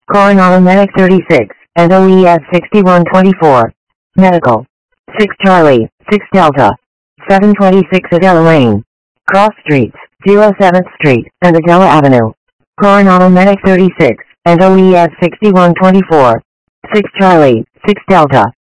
Coronado Medic 36, and OES 6124. Medical. 6 Charlie, 6 Delta. 726 Adela Lane. Cross Streets, 07th Street, and Adela Avenue. Coronado Medic 36, and OES 6124. 6 Charlie, 6 Delta.